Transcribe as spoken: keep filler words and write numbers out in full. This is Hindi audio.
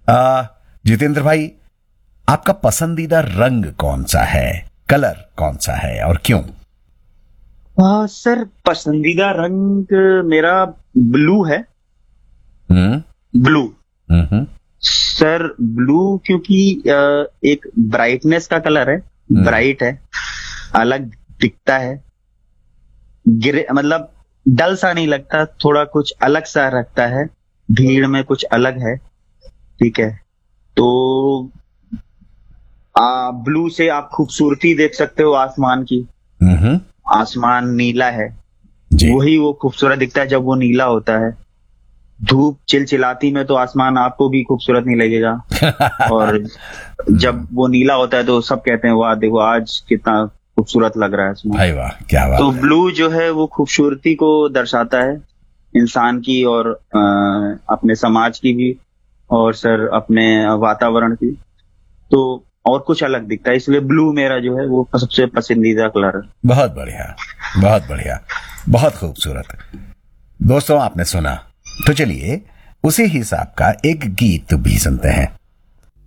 आ, जितेंद्र भाई, आपका पसंदीदा रंग कौन सा है, कलर कौन सा है और क्यों? आ, सर पसंदीदा रंग मेरा ब्लू है। हम्म ब्लू हम्म सर, ब्लू क्योंकि आ, एक ब्राइटनेस का कलर है, ब्राइट है, अलग दिखता है, गिरे मतलब डल सा नहीं लगता, थोड़ा कुछ अलग सा रखता है, भीड़ में कुछ अलग है। ठीक है, तो आ, ब्लू से आप खूबसूरती देख सकते हो आसमान की। हम्म आसमान नीला है, जी। वही वो खूबसूरत दिखता है जब वो नीला होता है। धूप चिलचिलाती में तो आसमान आपको भी खूबसूरत नहीं लगेगा, और जब वो नीला होता है तो सब कहते हैं वाह देखो आज कितना खूबसूरत लग रहा है आसमान। भाई वाह, क्या बात तो है। ब्लू जो है वो खूबसूरती को दर्शाता है, इंसान की और अ, अपने समाज की भी, और सर अपने वातावरण की। तो और कुछ अलग दिखता है, इसलिए ब्लू मेरा जो है वो सबसे पसंदीदा कलर है। बहुत बढ़िया, बहुत बढ़िया, बहुत खूबसूरत। दोस्तों, आपने सुना, तो चलिए उसी हिसाब का एक गीत भी सुनते हैं।